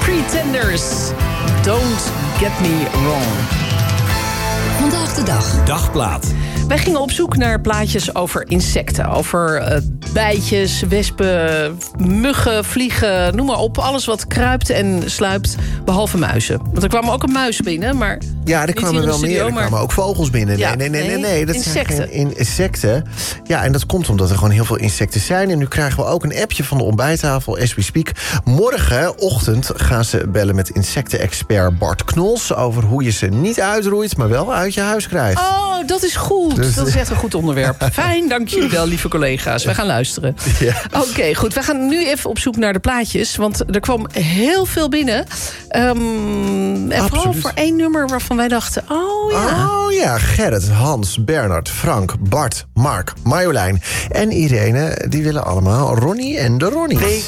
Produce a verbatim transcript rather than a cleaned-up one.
Pretenders. Don't get me wrong. Vandaag de dag. Dagplaat. Wij gingen op zoek naar plaatjes over insecten. Over uh, bijtjes, wespen, muggen, vliegen, noem maar op. Alles wat kruipt en sluipt, behalve muizen. Want er kwam ook een muis binnen, maar... Ja, er kwamen wel meer. Er kwamen ook vogels binnen. Ja, nee, nee, nee, nee, nee. Dat insecten. zijn geen insecten. Ja, en dat komt omdat er gewoon heel veel insecten zijn. En nu krijgen we ook een appje van de ontbijttafel, as we speak. Morgenochtend gaan ze bellen met insectenexpert Bart Knols... over hoe je ze niet uitroeit, maar wel uit je huis krijgt. Oh, dat is goed. Dus, dat is echt een goed onderwerp. Fijn, dank jullie wel, lieve collega's. Wij gaan luisteren. Ja. Oké, okay, goed. We gaan nu even op zoek naar de plaatjes. Want er kwam heel veel binnen. Um, en vooral voor één nummer waarvan wij dachten... oh ja. Oh ja, Gerrit, Hans, Bernard, Frank, Bart, Mark, Marjolein en Irene... die willen allemaal Ronnie en de Ronnies.